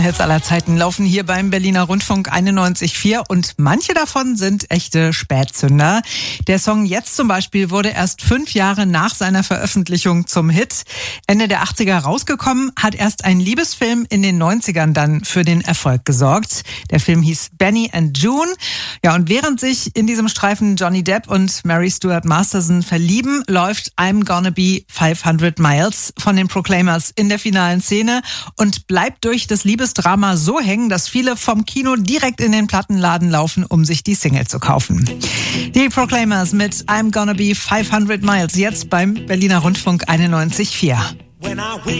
Hits aller Zeiten laufen hier beim Berliner Rundfunk 91,4 und manche davon sind echte Spätzünder. Der Song Jetzt zum Beispiel wurde erst 5 Jahre nach seiner Veröffentlichung zum Hit. Ende der 80er rausgekommen, hat erst ein Liebesfilm in den 90ern dann für den Erfolg gesorgt. Der Film hieß Benny and June. Ja, und während sich in diesem Streifen Johnny Depp und Mary Stuart Masterson verlieben, läuft I'm Gonna Be 500 Miles von den Proclaimers in der finalen Szene und bleibt durch das Liebesdrama so hängen, dass viele vom Kino direkt in den Plattenladen laufen, um sich die Single zu kaufen. Die Proclaimers mit I'm Gonna Be 500 Miles, jetzt beim Berliner Rundfunk 91,4.